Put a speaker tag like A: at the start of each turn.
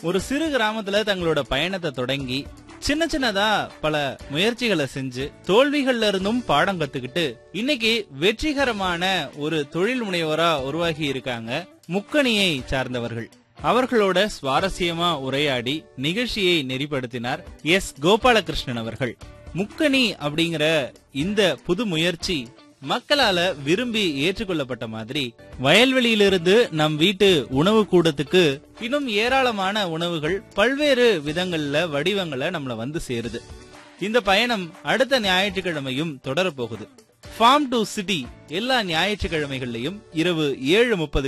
A: ஒரு சிறு கிராமத்துல தங்களோட பயணத்தை தொடங்கி சின்ன சின்னதா பல முயற்சிகளை செஞ்சு தோல்விகள்ல இருந்தும் பாடம் கத்துக்கிட்டு இன்னைக்கு வெற்றிகரமான ஒரு தொழில் முனைவரா உருவாகி இருக்காங்க முக்கணியை சார்ந்தவர்கள். அவர்களோட சுவாரஸ்யமா உரையாடி நிகழ்ச்சியை நெறிப்படுத்தினார் எஸ். கோபாலகிருஷ்ணன் அவர்கள். முக்கணி அப்படிங்கிற இந்த புது முயற்சி மக்களால விரும்பி ஏற்றுக்கொள்ளப்பட்ட மாதிரி வயல்வெளியிலிருந்து நம் வீட்டு உணவு கூடத்துக்கு இன்னும் ஏராளமான உணவுகள் பல்வேறு விதங்கள்ல வடிவங்களை நம்மள வந்து சேருது. இந்த பயணம் அடுத்த ஞாயிற்றுக்கிழமையும் தொடரப்போகுது. ஃபார்ம் டு சிட்டி எல்லா ஞாயிற்றுக்கிழமைகள்லயும் இரவு 7:30